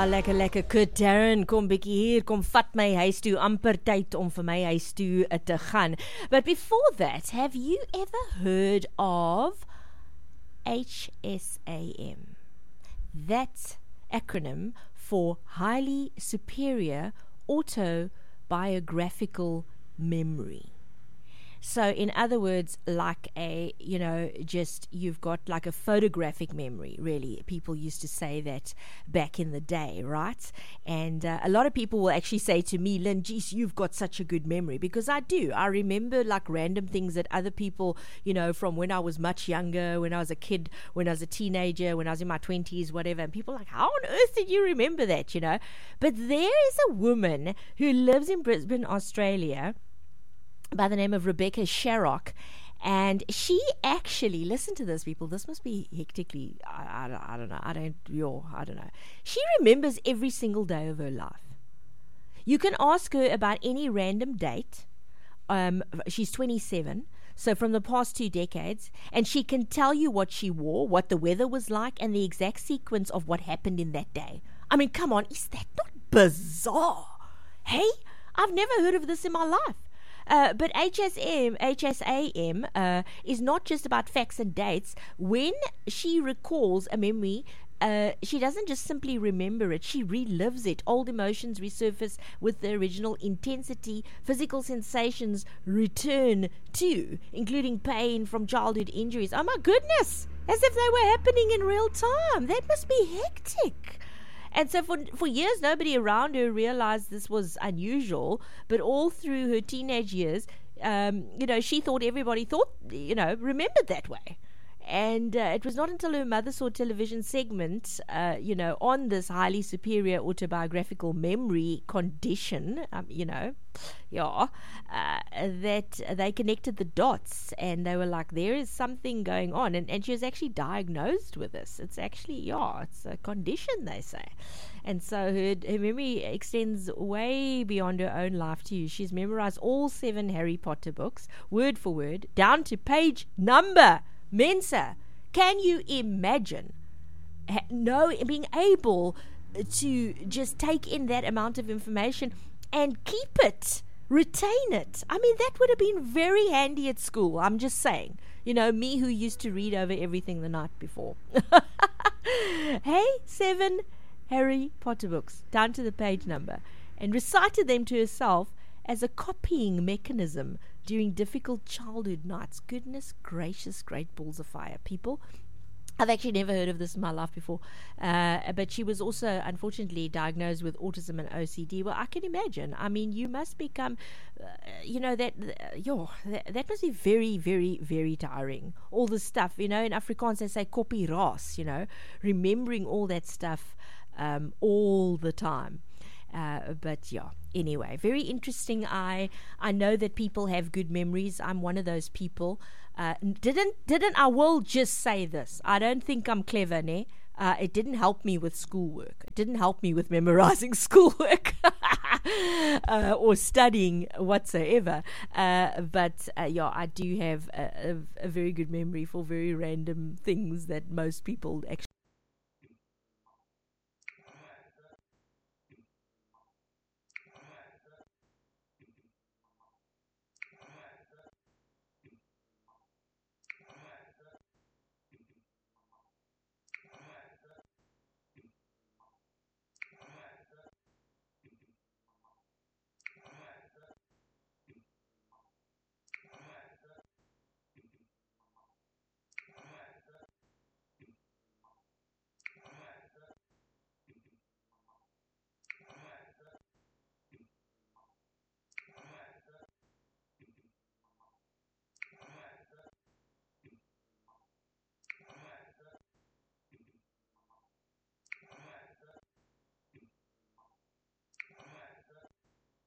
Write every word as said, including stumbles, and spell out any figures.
lekker lekker kut Darren, kom bietjie hier, kom vat my huis toe, amper tyd om vir my huis toe uh, te gaan. But before that, have you ever heard of H S A M? That acronym for Highly Superior Autobiographical Memory. So in other words, like a, you know, just you've got like a photographic memory, really. People used to say that back in the day, right? And uh, a lot of people will actually say to me, Lynn, geez, you've got such a good memory. Because I do. I remember like random things that other people, you know, from when I was much younger, when I was a kid, when I was a teenager, when I was in my twenties, whatever. And people are like, how on earth did you remember that, you know? But there is a woman who lives in Brisbane, Australia, by the name of Rebecca Sharrock, and she actually, listen to this, people, this must be hectically, I, I, I don't know, I don't, yo, I don't know. She remembers every single day of her life. You can ask her about any random date. Um, she's twenty-seven, so from the past two decades, and she can tell you what she wore, what the weather was like, and the exact sequence of what happened in that day. I mean, come on, is that not bizarre? Hey, I've never heard of this in my life. Uh, but H S M, H S A M uh, is not just about facts and dates. When she recalls a memory, uh, she doesn't just simply remember it, she relives it. Old emotions resurface with the original intensity. Physical sensations return too, including pain from childhood injuries. Oh my goodness, as if they were happening in real time. That must be hectic. And so for for years, nobody around her realized this was unusual. But all through her teenage years, um, you know, she thought everybody thought, you know, remembered that way. And uh, it was not until her mother saw a television segment, uh, you know, on this highly superior autobiographical memory condition, um, you know, yeah, uh, that they connected the dots, and they were like, there is something going on. And, and she was actually diagnosed with this. It's actually, yeah, it's a condition, they say. And so her, her memory extends way beyond her own life too. She's memorized all seven Harry Potter books, word for word, down to page number. Mensa, can you imagine ha- no, being able to just take in that amount of information and keep it, retain it? I mean, that would have been very handy at school. I'm just saying, you know, me who used to read over everything the night before. Hey, seven Harry Potter books, down to the page number, and recited them to herself as a copying mechanism during difficult childhood nights. Goodness gracious, great balls of fire, people. I've actually never heard of this in my life before. Uh, but she was also, unfortunately, diagnosed with autism and O C D. Well, I can imagine. I mean, you must become, uh, you know, that, uh, yo, that, that must be very, very, very tiring. All this stuff, you know, in Afrikaans they say kopie ras, you know, remembering all that stuff um, all the time. Uh, but yeah, anyway, very interesting. I I know that people have good memories. I'm one of those people. Uh, didn't didn't I will just say this. I don't think I'm clever, ne? Uh, it didn't help me with schoolwork. It didn't help me with memorizing schoolwork uh, or studying whatsoever. Uh, but uh, yeah, I do have a, a, a very good memory for very random things that most people actually